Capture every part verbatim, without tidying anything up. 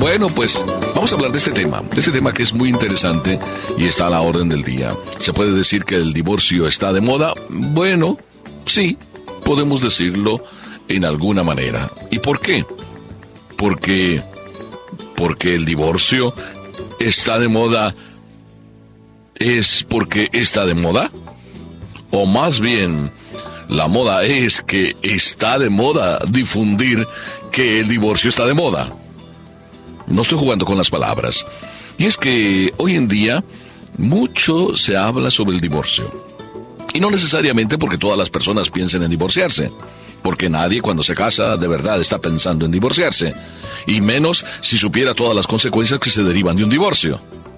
Bueno, pues vamos a hablar de este tema, de este tema que es muy interesante y está a la orden del día. ¿Se puede decir que el divorcio está de moda? Bueno, sí, podemos decirlo en alguna manera. ¿Y por qué? Porque, porque el divorcio está de moda, ¿es porque está de moda? O más bien, la moda es que está de moda difundir que el divorcio está de moda. No estoy jugando con las palabras. Y es que hoy en día mucho se habla sobre el divorcio. Y no necesariamente porque todas las personas piensen en divorciarse. Porque nadie cuando se casa de verdad está pensando en divorciarse. Y menos si supiera todas las consecuencias que se derivan de un divorcio.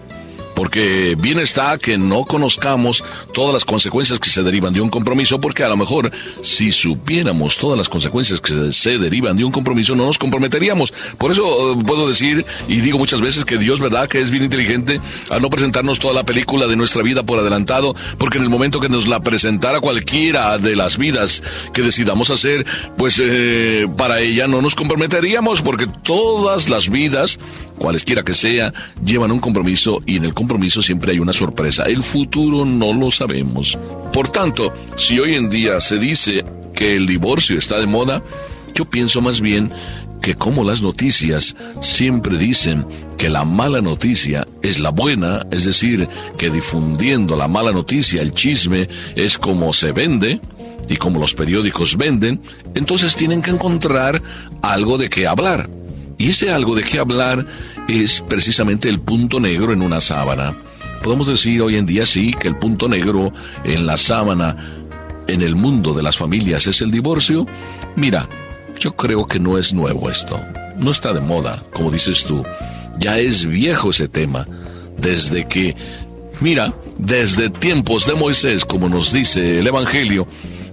Porque bien está que no conozcamos todas las consecuencias que se derivan de un compromiso, porque a lo mejor si supiéramos todas las consecuencias que se, se derivan de un compromiso, no nos comprometeríamos. Por eso uh, puedo decir, y digo muchas veces, que Dios, verdad, que es bien inteligente al no presentarnos toda la película de nuestra vida por adelantado, porque en el momento que nos la presentara cualquiera de las vidas que decidamos hacer, pues eh, para ella no nos comprometeríamos, porque todas las vidas, cualesquiera que sea, llevan un compromiso, y en el compromiso siempre hay una sorpresa. El futuro no lo sabemos. Por tanto, si hoy en día se dice que el divorcio está de moda, yo pienso más bien que como las noticias siempre dicen que la mala noticia es la buena, es decir, que difundiendo la mala noticia, el chisme, es como se vende, y como los periódicos venden, entonces tienen que encontrar algo de qué hablar. Y ese algo de qué hablar es precisamente el punto negro en una sábana. Podemos decir hoy en día sí que el punto negro en la sábana en el mundo de las familias es el divorcio. Mira, yo creo que no es nuevo esto. No está de moda, como dices tú. Ya es viejo ese tema. Desde que, mira, desde tiempos de Moisés, como nos dice el Evangelio,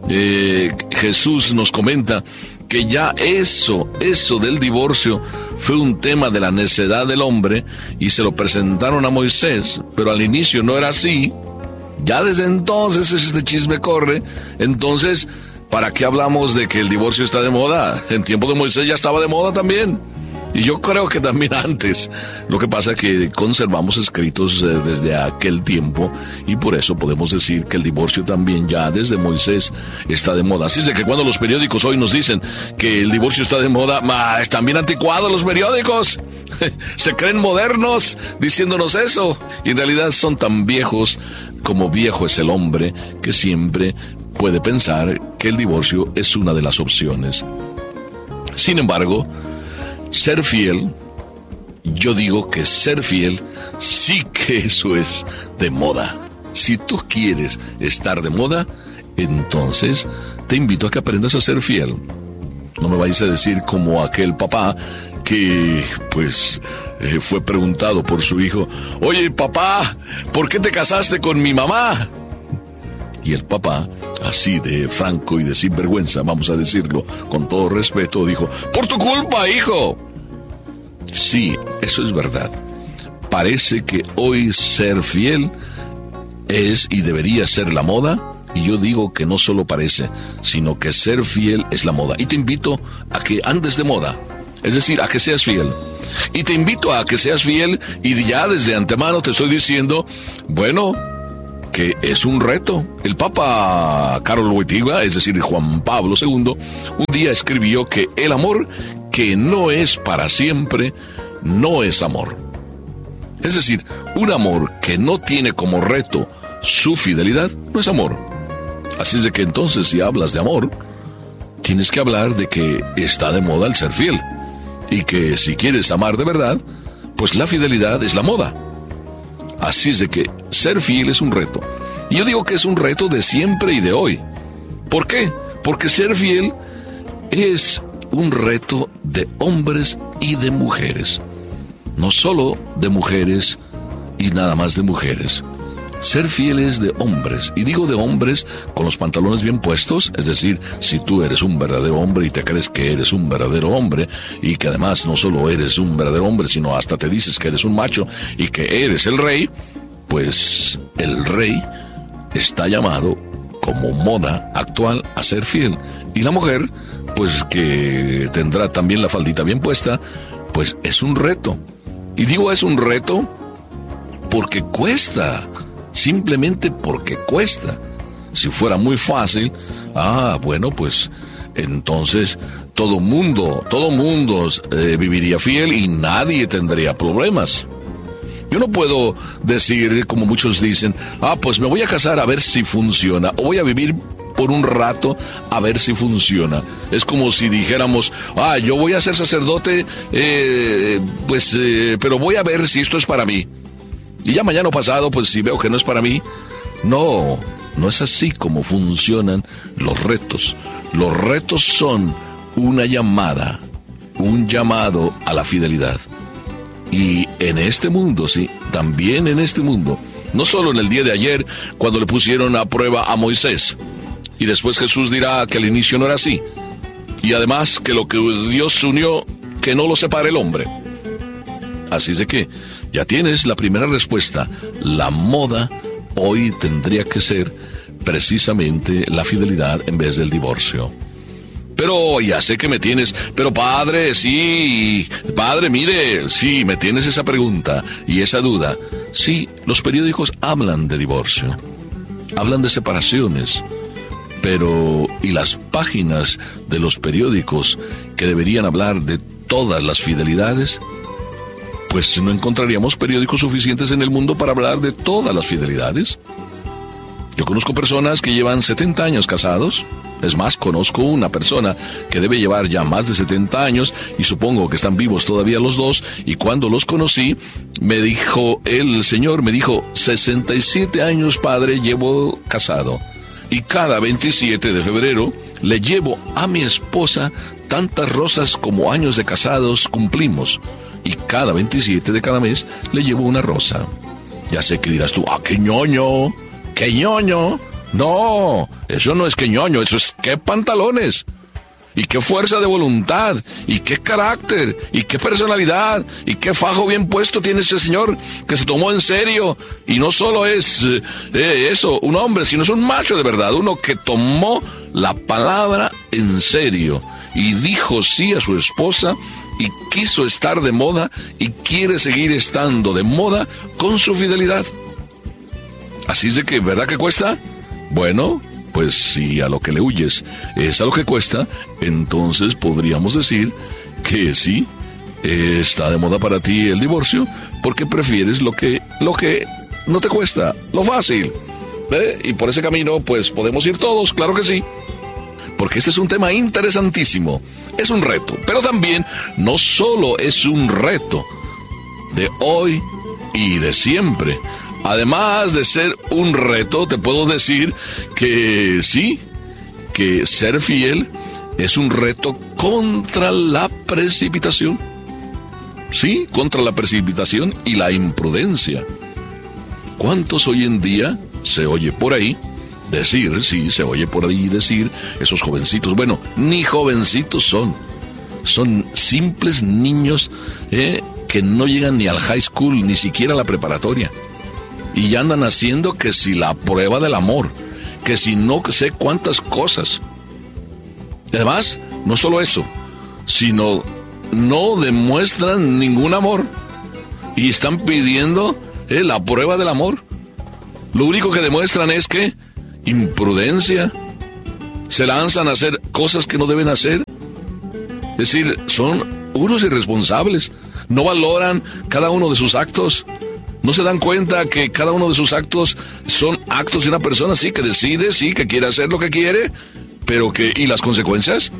eh, Jesús nos comenta que ya eso, eso del divorcio fue un tema de la necedad del hombre y se lo presentaron a Moisés, pero al inicio no era así. Ya desde entonces este chisme corre. Entonces, ¿para qué hablamos de que el divorcio está de moda? En tiempo de Moisés ya estaba de moda también. Y yo creo que también antes. Lo que pasa es que conservamos escritos eh, desde aquel tiempo, y por eso podemos decir que el divorcio también ya desde Moisés está de moda. Así es de que cuando los periódicos hoy nos dicen que el divorcio está de moda, ¡ma! Están bien anticuados los periódicos. Se creen modernos diciéndonos eso, y en realidad son tan viejos como viejo es el hombre, que siempre puede pensar que el divorcio es una de las opciones. Sin embargo, ser fiel, yo digo que ser fiel sí que eso es de moda. Si tú quieres estar de moda, entonces te invito a que aprendas a ser fiel. No me vayas a decir como aquel papá que pues eh, fue preguntado por su hijo: oye papá, ¿por qué te casaste con mi mamá? Y el papá, así de franco y de sinvergüenza, vamos a decirlo con todo respeto, dijo: por tu culpa, hijo. Sí, eso es verdad. Parece que hoy ser fiel es y debería ser la moda, y yo digo que no solo parece, sino que ser fiel es la moda. Y te invito a que andes de moda, es decir, a que seas fiel. Y te invito a que seas fiel, y ya desde antemano te estoy diciendo, bueno, que es un reto. El Papa Karol Wojtyła, es decir, Juan Pablo segundo, un día escribió que el amor que no es para siempre no es amor. Es decir, un amor que no tiene como reto su fidelidad no es amor. Así es de que entonces, si hablas de amor, tienes que hablar de que está de moda el ser fiel, y que si quieres amar de verdad, pues la fidelidad es la moda. Así es de que ser fiel es un reto. Y yo digo que es un reto de siempre y de hoy. ¿Por qué? Porque ser fiel es un reto de hombres y de mujeres. No solo de mujeres y nada más de mujeres. Ser fiel es de hombres. Y digo de hombres con los pantalones bien puestos. Es decir, si tú eres un verdadero hombre y te crees que eres un verdadero hombre, y que además no solo eres un verdadero hombre, sino hasta te dices que eres un macho y que eres el rey, pues el rey está llamado como moda actual a ser fiel. Y la mujer, pues que tendrá también la faldita bien puesta, pues es un reto. Y digo es un reto porque cuesta, simplemente porque cuesta. Si fuera muy fácil, ah, bueno, pues entonces todo mundo, todo mundo eh, viviría fiel y nadie tendría problemas. Yo no puedo decir, como muchos dicen, ah, pues me voy a casar a ver si funciona, o voy a vivir por un rato a ver si funciona. Es como si dijéramos, ah, yo voy a ser sacerdote, eh, pues, eh, pero voy a ver si esto es para mí. Y ya mañana pasado, pues si veo que no es para mí, no, no es así como funcionan los retos. Los retos son una llamada, un llamado a la fidelidad. Y en este mundo, sí, también en este mundo, no solo en el día de ayer, cuando le pusieron a prueba a Moisés, y después Jesús dirá que al inicio no era así, y además que lo que Dios unió, que no lo separe el hombre. Así es de que ya tienes la primera respuesta. La moda hoy tendría que ser precisamente la fidelidad en vez del divorcio. Pero ya sé que me tienes, pero padre, sí, padre, mire, sí, me tienes esa pregunta y esa duda. Sí, los periódicos hablan de divorcio, hablan de separaciones, pero ¿y las páginas de los periódicos que deberían hablar de todas las fidelidades? Pues no encontraríamos periódicos suficientes en el mundo para hablar de todas las fidelidades. Yo conozco personas que llevan setenta años casados. Es más, conozco una persona que debe llevar ya más de setenta años y supongo que están vivos todavía los dos. Y cuando los conocí, me dijo, el señor me dijo, sesenta y siete años, padre, llevo casado. Y cada veintisiete de febrero le llevo a mi esposa tantas rosas como años de casados cumplimos. Y cada veintisiete de cada mes le llevo una rosa. Ya sé que dirás tú, ah, qué ñoño, qué ñoño. No, eso no es que ñoño, eso es qué pantalones, y qué fuerza de voluntad, y qué carácter, y qué personalidad, y qué fajo bien puesto tiene ese señor que se tomó en serio, y no solo es eh, eso, un hombre, sino es un macho de verdad, uno que tomó la palabra en serio, y dijo sí a su esposa, y quiso estar de moda, y quiere seguir estando de moda con su fidelidad. Así es de que, ¿verdad que cuesta? Bueno, pues si a lo que le huyes es a lo que cuesta, entonces podríamos decir que sí, está de moda para ti el divorcio, porque prefieres lo que, lo que no te cuesta, lo fácil. ¿Eh? Y por ese camino, pues podemos ir todos, claro que sí. Porque este es un tema interesantísimo, es un reto, pero también no solo es un reto de hoy y de siempre. Además de ser un reto, te puedo decir que sí, que ser fiel es un reto contra la precipitación. Sí, contra la precipitación y la imprudencia. ¿Cuántos hoy en día se oye por ahí decir, sí, se oye por ahí decir, esos jovencitos, bueno, ni jovencitos son, son simples niños eh, que no llegan ni al high school, ni siquiera a la preparatoria. Y ya andan haciendo que si la prueba del amor, que si no sé cuántas cosas. Además, no solo eso, sino no demuestran ningún amor. Y están pidiendo eh, la prueba del amor. Lo único que demuestran es que imprudencia. Se lanzan a hacer cosas que no deben hacer. Es decir, son unos irresponsables. No valoran cada uno de sus actos. No se dan cuenta que cada uno de sus actos son actos de una persona, sí, que decide, sí, que quiere hacer lo que quiere, pero que, ¿y las consecuencias?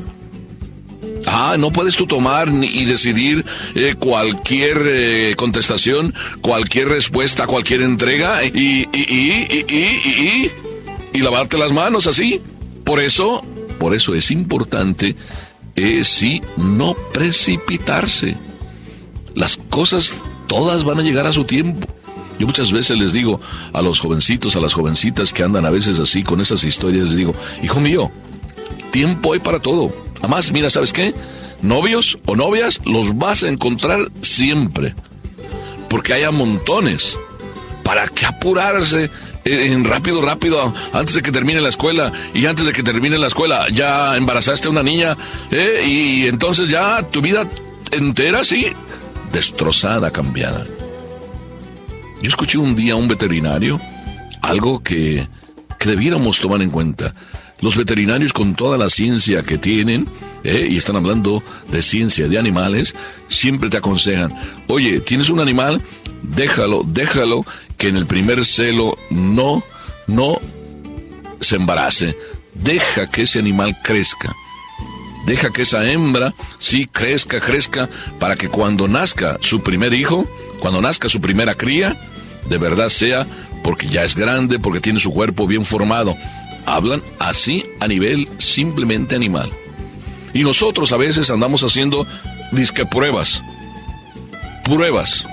Ah, no puedes tú tomar ni, y decidir eh, cualquier eh, contestación, cualquier respuesta, cualquier entrega, y, y, y, y, y, y, y, y lavarte las manos así. Por eso, por eso es importante, eh, sí, no precipitarse. Las cosas todas van a llegar a su tiempo. Yo muchas veces les digo a los jovencitos, a las jovencitas que andan a veces así con esas historias, les digo, hijo mío, tiempo hay para todo. Además, mira, ¿sabes qué? Novios o novias los vas a encontrar siempre, porque hay a montones. ¿Para qué apurarse en rápido, rápido, antes de que termine la escuela? Y antes de que termine la escuela ya embarazaste a una niña, ¿eh? Y entonces ya tu vida entera, sí, destrozada, cambiada. Yo escuché un día a un veterinario, algo que, que debiéramos tomar en cuenta. Los veterinarios, con toda la ciencia que tienen, eh, y están hablando de ciencia de animales, siempre te aconsejan, oye, tienes un animal, déjalo, déjalo, que en el primer celo no, no se embarace. Deja que ese animal crezca. Deja que esa hembra, sí, crezca, crezca, para que cuando nazca su primer hijo, cuando nazca su primera cría, de verdad sea porque ya es grande, porque tiene su cuerpo bien formado. Hablan así a nivel simplemente animal. Y nosotros a veces andamos haciendo disque pruebas. Pruebas.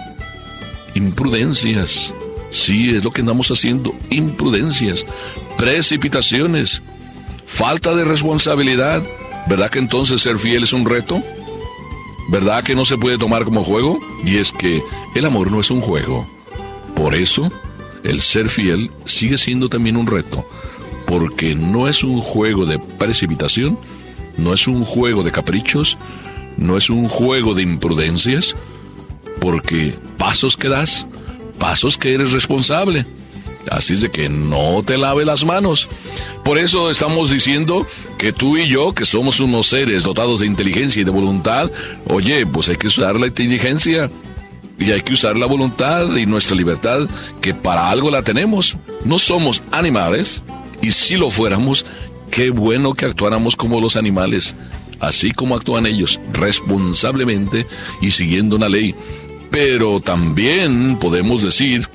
Imprudencias. Sí, es lo que andamos haciendo. Imprudencias. Precipitaciones. Falta de responsabilidad. ¿Verdad que entonces ser fiel es un reto? ¿Verdad que no se puede tomar como juego? Y es que el amor no es un juego. Por eso, el ser fiel sigue siendo también un reto. Porque no es un juego de precipitación, no es un juego de caprichos, no es un juego de imprudencias, porque pasos que das, pasos que eres responsable. Así es de que no te lave las manos. Por eso estamos diciendo que tú y yo, que somos unos seres dotados de inteligencia y de voluntad, oye, pues hay que usar la inteligencia y hay que usar la voluntad y nuestra libertad, que para algo la tenemos. No somos animales, y si lo fuéramos, qué bueno que actuáramos como los animales, así como actúan ellos, responsablemente y siguiendo una ley. Pero también podemos decir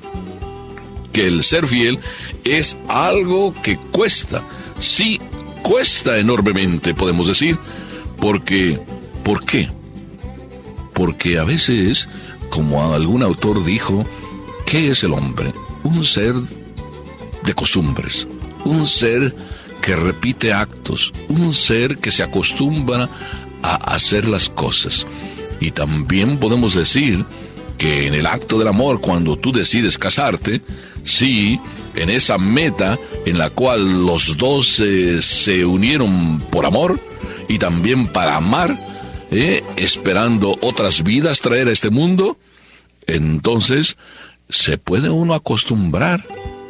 que el ser fiel es algo que cuesta. Sí, cuesta enormemente, podemos decir. Porque, ¿por qué? Porque a veces, como algún autor dijo, ¿qué es el hombre? Un ser de costumbres, un ser que repite actos, un ser que se acostumbra a hacer las cosas. Y también podemos decir que en el acto del amor, cuando tú decides casarte, sí, en esa meta en la cual los dos eh, se unieron por amor y también para amar, eh, esperando otras vidas traer a este mundo, entonces se puede uno acostumbrar.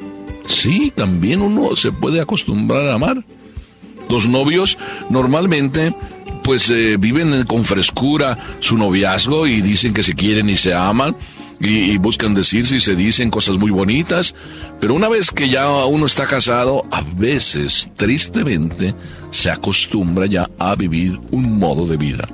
Sí, también uno se puede acostumbrar a amar. Los novios normalmente pues eh, viven con frescura su noviazgo y dicen que se quieren y se aman y, y buscan decirse y se dicen cosas muy bonitas, pero una vez que ya uno está casado, a veces tristemente se acostumbra ya a vivir un modo de vida.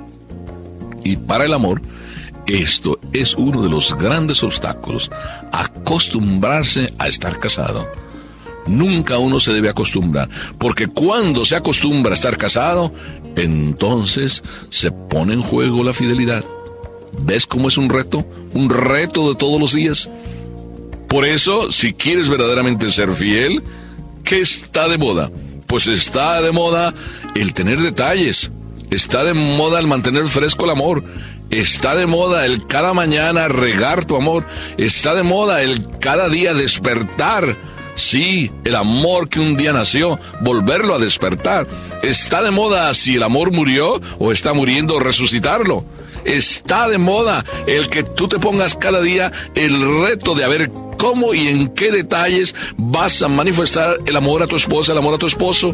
Y para el amor, esto es uno de los grandes obstáculos, acostumbrarse a estar casado. Nunca uno se debe acostumbrar, porque cuando se acostumbra a estar casado, entonces se pone en juego la fidelidad. ¿Ves cómo es un reto? Un reto de todos los días. Por eso, si quieres verdaderamente ser fiel, ¿qué está de moda? Pues está de moda el tener detalles, está de moda el mantener fresco el amor, está de moda el cada mañana regar tu amor, está de moda el cada día despertar. Sí, el amor que un día nació, volverlo a despertar. Está de moda si el amor murió o está muriendo, resucitarlo. Está de moda el que tú te pongas cada día el reto de a ver cómo y en qué detalles vas a manifestar el amor a tu esposa, el amor a tu esposo.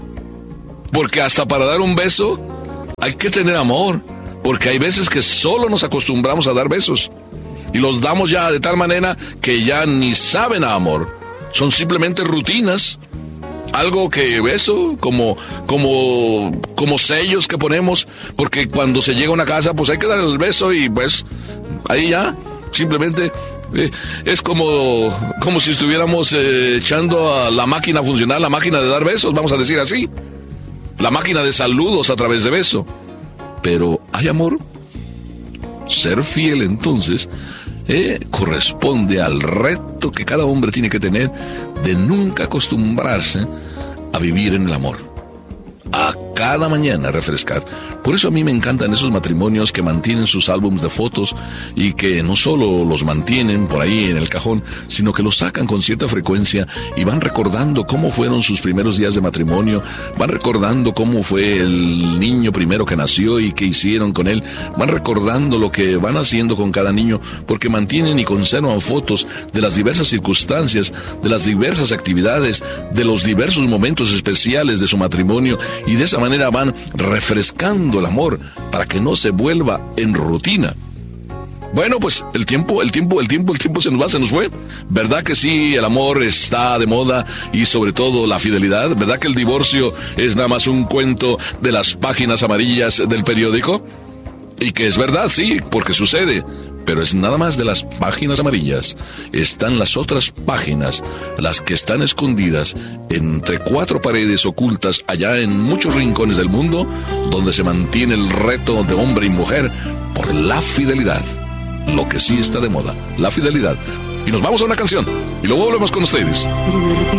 Porque hasta para dar un beso hay que tener amor. Porque hay veces que solo nos acostumbramos a dar besos y los damos ya de tal manera que ya ni saben a amor. Son simplemente rutinas, algo que beso, como, como, como sellos que ponemos, porque cuando se llega a una casa, pues hay que dar el beso y pues ahí ya, simplemente eh, es como, como si estuviéramos eh, echando a la máquina a funcionar, la máquina de dar besos, vamos a decir así, la máquina de saludos a través de beso. Pero hay amor. Ser fiel entonces Eh, corresponde al reto que cada hombre tiene que tener de nunca acostumbrarse a vivir en el amor, a cada mañana refrescar. Por eso a mí me encantan esos matrimonios que mantienen sus álbumes de fotos y que no solo los mantienen por ahí en el cajón, sino que los sacan con cierta frecuencia y van recordando cómo fueron sus primeros días de matrimonio, van recordando cómo fue el niño primero que nació y qué hicieron con él, van recordando lo que van haciendo con cada niño, porque mantienen y conservan fotos de las diversas circunstancias, de las diversas actividades, de los diversos momentos especiales de su matrimonio, y de esa manera van refrescando el amor para que no se vuelva en rutina. Bueno, pues el tiempo, el tiempo, el tiempo, el tiempo se nos va, se nos fue. ¿Verdad que sí, el amor está de moda y sobre todo la fidelidad? ¿Verdad que el divorcio es nada más un cuento de las páginas amarillas del periódico? Y que es verdad, sí, porque sucede. Pero es nada más de las páginas amarillas. Están las otras páginas, las que están escondidas entre cuatro paredes ocultas allá en muchos rincones del mundo, donde se mantiene el reto de hombre y mujer por la fidelidad. Lo que sí está de moda, la fidelidad. Y nos vamos a una canción y luego volvemos con ustedes.